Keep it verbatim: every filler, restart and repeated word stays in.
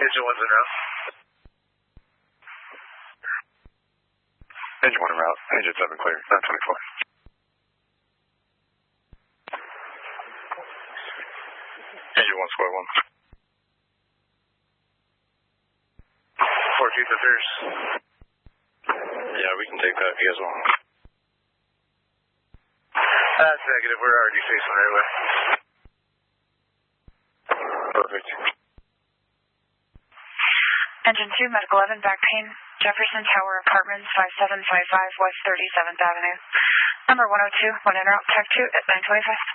Engine one's en route. Engine one en route. Engine seven clear. nine twenty-four. Engine one square one. four two affairs. Yeah, we can take that if you guys want. That's negative. We're already facing right away. Perfect. Engine two, Medical eleven, back pain. Jefferson Tower Apartments, five seven five five West thirty-seventh Avenue. Number one oh two, one en route, tech two at nine twenty-five.